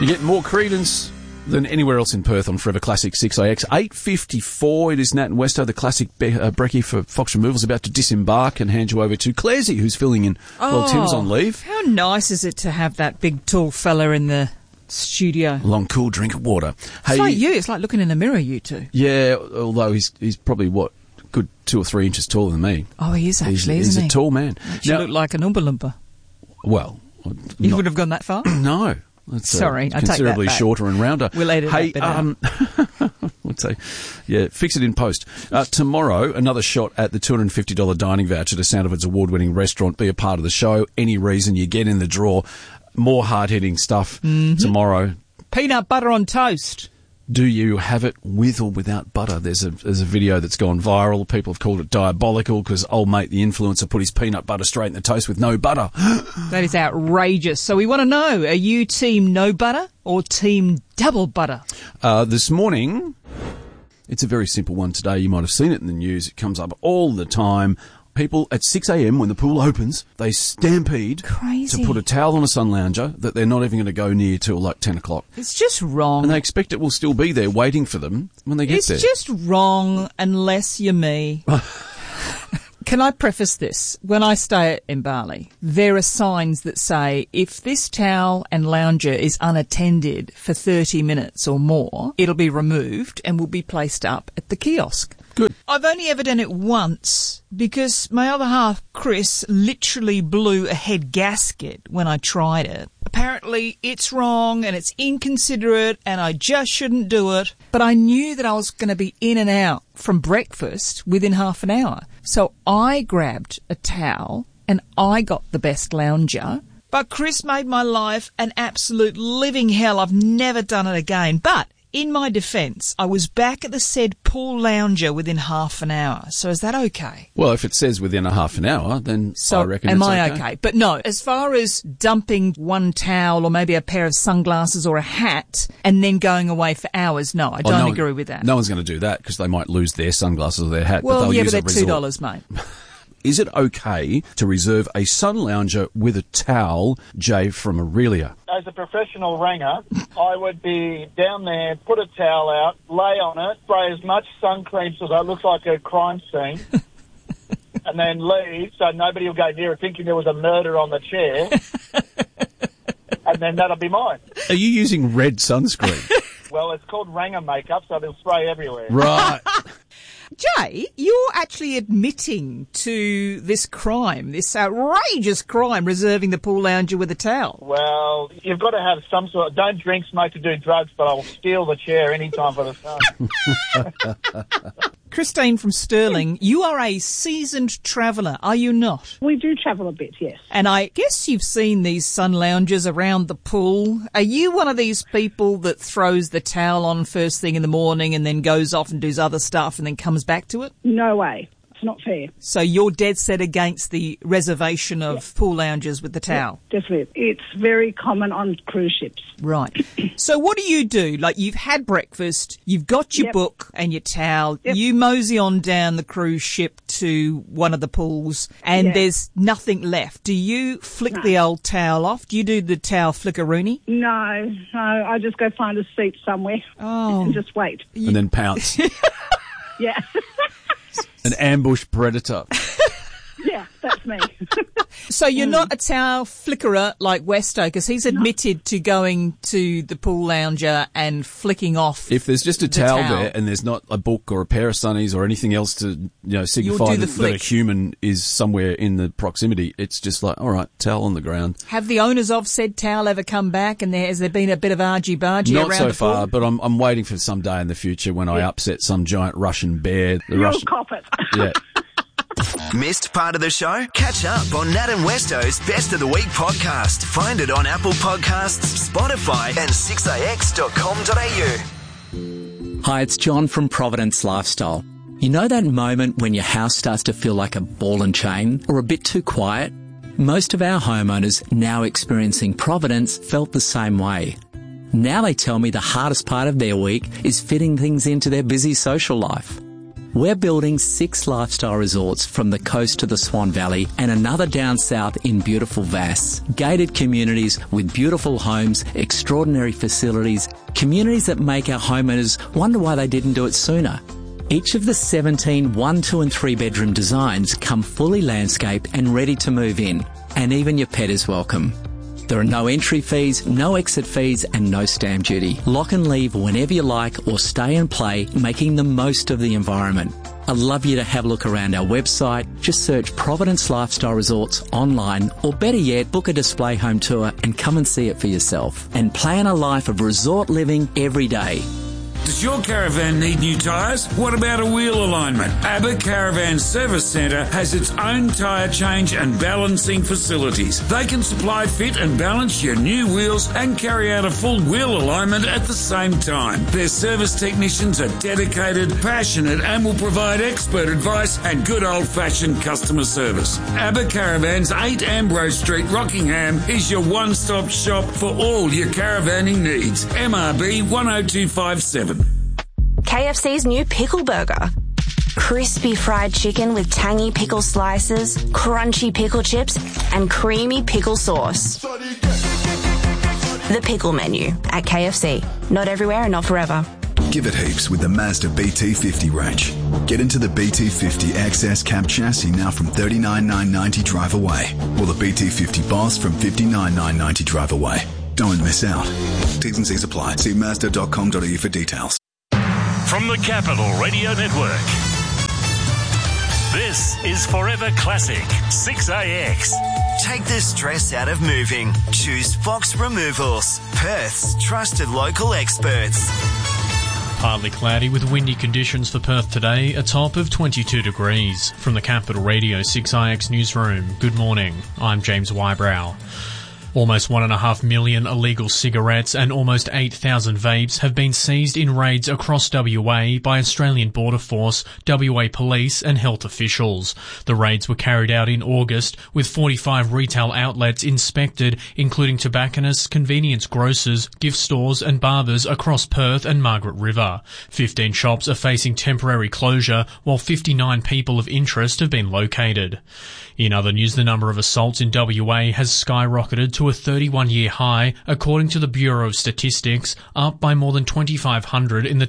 You get more credence than anywhere else in Perth on Forever Classic 6AX. 8:54, it is Nat and Westo. The classic brekkie for Fox Removal's about to disembark and hand you over to Claresy, who's filling in while Tim's on leave. How nice is it to have that big, tall fella in the studio? Long, cool drink of water. It's like you. It's like looking in the mirror, you two. Yeah, although he's probably, good 2 or 3 inches taller than me. Oh, he is actually, he's isn't he? He's a tall man. You look like an Oompa Loompa. Well... You would have gone that far? No. That's, Sorry, I take that back. Considerably shorter and rounder. We'll edit that bit out. Let's say, fix it in post. Tomorrow, another shot at the $250 dining voucher to Sound of It's award-winning restaurant. Be a part of the show. Any reason you get in the draw. More hard-hitting stuff tomorrow. Peanut butter on toast. Do you have it with or without butter? There's a video that's gone viral. People have called it diabolical because old mate, the influencer, put his peanut butter straight in the toast with no butter. That is outrageous. So we want to know, are you team no butter or team double butter? This morning, it's a very simple one today. You might have seen it in the news. It comes up all the time. People at 6 a.m. when the pool opens, they stampede to put a towel on a sun lounger that they're not even going to go near till like 10 o'clock. It's just wrong. And they expect it will still be there waiting for them when they get there. It's just wrong unless you're me. Can I preface this? When I stay in Bali, there are signs that say if this towel and lounger is unattended for 30 minutes or more, it'll be removed and will be placed up at the kiosk. Good. I've only ever done it once because my other half, Chris, literally blew a head gasket when I tried it. Apparently it's wrong and it's inconsiderate and I just shouldn't do it. But I knew that I was going to be in and out from breakfast within half an hour. So I grabbed a towel and I got the best lounger. But Chris made my life an absolute living hell. I've never done it again. But in my defence, I was back at the said pool lounger within half an hour. So is that okay? Well, if it says within a half an hour, then I reckon it's okay. Am I okay? But no, as far as dumping one towel or maybe a pair of sunglasses or a hat and then going away for hours, no, I don't agree with that. No one's going to do that because they might lose their sunglasses or their hat. Well, but they'll yeah, use but they're $2, mate. Is it okay to reserve a sun lounger with a towel, Jay from Aurelia? As a professional ranger, I would be down there, put a towel out, lay on it, spray as much sun cream so that it looks like a crime scene, and then leave so nobody will go near it thinking there was a murder on the chair, and then that'll be mine. Are you using red sunscreen? Well, it's called ranger makeup, so they'll spray everywhere. Right. Jay, you're actually admitting to this crime, this outrageous crime, reserving the pool lounger with a towel. Well, you've got to have some sort of... Don't drink, smoke, or do drugs, but I'll steal the chair any time for the sun. Christine from Stirling, you are a seasoned traveller, are you not? We do travel a bit, yes. And I guess you've seen these sun loungers around the pool. Are you one of these people that throws the towel on first thing in the morning and then goes off and does other stuff and then comes back to it? No way. It's not fair. So you're dead set against the reservation of pool loungers with the towel? Yeah, definitely. It's very common on cruise ships. Right. So what do you do? Like, you've had breakfast, you've got your book and your towel, you mosey on down the cruise ship to one of the pools and there's nothing left. Do you flick the old towel off? Do you do the towel flickaroony? No, I just go find a seat somewhere and just wait. And then pounce. Yeah. An ambush predator. Yeah, that's me. So you're not a towel flickerer like Westo, because he's admitted to going to the pool lounger and flicking off. If there's just a towel there and there's not a book or a pair of sunnies or anything else to signify that a human is somewhere in the proximity, it's just like, all right, towel on the ground. Have the owners of said towel ever come back, and has there been a bit of argy-bargy around the pool? Not so far, but I'm waiting for some day in the future when I upset some giant Russian bear. You'll cop it. Yeah. Missed part of the show? Catch up on Nat and Westo's Best of the Week podcast. Find it on Apple Podcasts, Spotify and 6ax.com.au. Hi, it's John from Providence Lifestyle. You know that moment when your house starts to feel like a ball and chain or a bit too quiet? Most of our homeowners now experiencing Providence felt the same way. Now they tell me the hardest part of their week is fitting things into their busy social life. We're building 6 lifestyle resorts from the coast to the Swan Valley and another down south in beautiful Vass. Gated communities with beautiful homes, extraordinary facilities, communities that make our homeowners wonder why they didn't do it sooner. Each of the 17 1, 2 and 3 bedroom designs come fully landscaped and ready to move in, and even your pet is welcome. There are no entry fees, no exit fees and no stamp duty. Lock and leave whenever you like or stay and play, making the most of the environment. I'd love you to have a look around our website. Just search Providence Lifestyle Resorts online, or better yet, book a display home tour and come and see it for yourself. And plan a life of resort living every day. Does your caravan need new tyres? What about a wheel alignment? ABBA Caravan Service Centre has its own tyre change and balancing facilities. They can supply, fit and balance your new wheels and carry out a full wheel alignment at the same time. Their service technicians are dedicated, passionate and will provide expert advice and good old-fashioned customer service. ABBA Caravans, 8 Ambrose Street, Rockingham is your one-stop shop for all your caravanning needs. MRB 10257. KFC's new pickle burger. Crispy fried chicken with tangy pickle slices, crunchy pickle chips, and creamy pickle sauce. The pickle menu at KFC. Not everywhere and not forever. Give it heaps with the Mazda BT50 range. Get into the BT50 XS cab chassis now from $39,990 drive away, or the BT50 Boss from $59,990 drive away. Don't miss out. T's and C's apply. See Mazda.com.au for details. From the Capital Radio Network, this is Forever Classic 6AX. Take the stress out of moving. Choose Fox Removals, Perth's trusted local experts. Partly cloudy with windy conditions for Perth today, a top of 22 degrees. From the Capital Radio 6IX newsroom, good morning. I'm James Wybrow. Almost 1.5 million illegal cigarettes and almost 8,000 vapes have been seized in raids across WA by Australian Border Force, WA Police and health officials. The raids were carried out in August, with 45 retail outlets inspected, including tobacconists, convenience grocers, gift stores and barbers across Perth and Margaret River. 15 shops are facing temporary closure, while 59 people of interest have been located. In other news, the number of assaults in WA has skyrocketed to a 31-year high, according to the Bureau of Statistics, up by more than 2,500 in the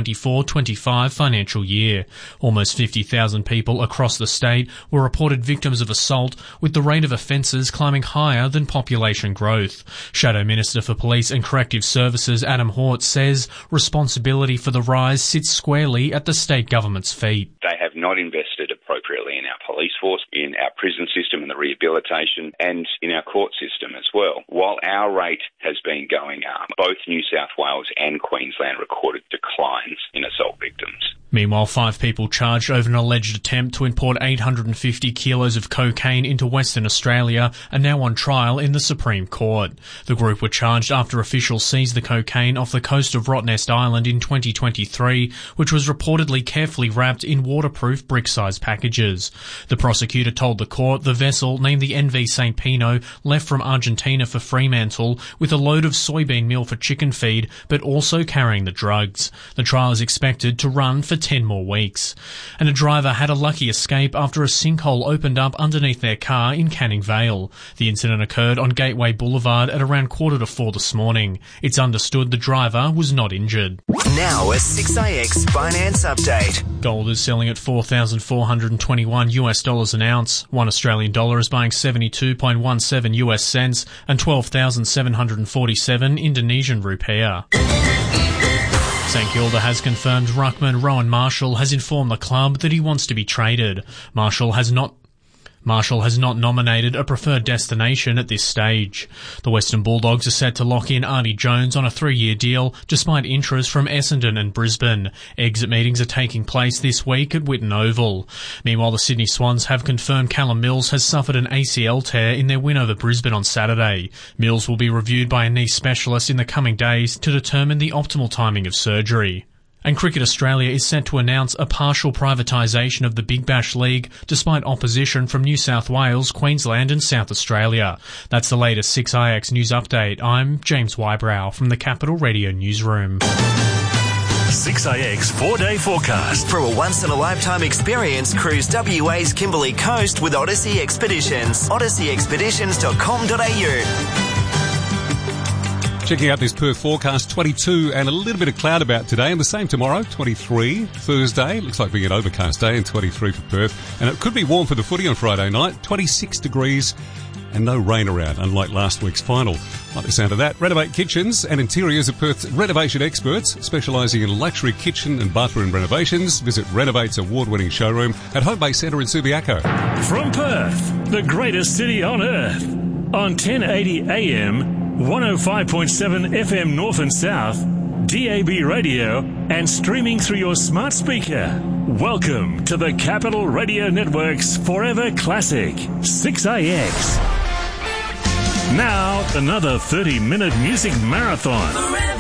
2024-25 financial year. Almost 50,000 people across the state were reported victims of assault, with the rate of offences climbing higher than population growth. Shadow Minister for Police and Corrective Services Adam Hort says responsibility for the rise sits squarely at the state government's feet. They have not invested appropriately in our police force, in our prison system and the rehabilitation, and in our court system as well. While our rate has been going up, both New South Wales and Queensland recorded declines in assault victims. Meanwhile, 5 people charged over an alleged attempt to import 850 kilos of cocaine into Western Australia are now on trial in the Supreme Court. The group were charged after officials seized the cocaine off the coast of Rottnest Island in 2023, which was reportedly carefully wrapped in waterproof brick-sized packages. The prosecutor told the court the vessel, named the NV St. Pino, left from Argentina for Fremantle with a load of soybean meal for chicken feed, but also carrying the drugs. The trial is expected to run for 10 more weeks. And a driver had a lucky escape after a sinkhole opened up underneath their car in Canning Vale. The incident occurred on Gateway Boulevard at around 3:45 this morning. It's understood the driver was not injured. Now a 6IX finance update. Gold is selling at $4,421 an ounce. 1 Australian dollar is buying 72.17 US cents and 12,747 Indonesian rupiah. St Kilda has confirmed ruckman Rowan Marshall has informed the club that he wants to be traded. Marshall has not nominated a preferred destination at this stage. The Western Bulldogs are set to lock in Artie Jones on a 3-year deal, despite interest from Essendon and Brisbane. Exit meetings are taking place this week at Whitten Oval. Meanwhile, the Sydney Swans have confirmed Callum Mills has suffered an ACL tear in their win over Brisbane on Saturday. Mills will be reviewed by a knee specialist in the coming days to determine the optimal timing of surgery. And Cricket Australia is set to announce a partial privatisation of the Big Bash League, despite opposition from New South Wales, Queensland and South Australia. That's the latest 6IX news update. I'm James Wybrow from the Capital Radio Newsroom. 6AX 4-day forecast. For a once-in-a-lifetime experience, cruise WA's Kimberley Coast with Odyssey Expeditions. odysseyexpeditions.com.au. Checking out this Perth forecast, 22 and a little bit of cloud about today, and the same tomorrow, 23. Thursday, looks like being an overcast day, and 23 for Perth. And it could be warm for the footy on Friday night, 26 degrees and no rain around, unlike last week's final. Like the sound of that. Renovate Kitchens and Interiors are Perth's renovation experts, specialising in luxury kitchen and bathroom renovations. Visit Renovate's award-winning showroom at Home Bay Centre in Subiaco. From Perth, the greatest city on earth, on 1080 AM, 105.7 FM North and South, DAB radio, and streaming through your smart speaker. Welcome to the Capital Radio Network's Forever Classic, 6AX. Now, another 30-minute music marathon.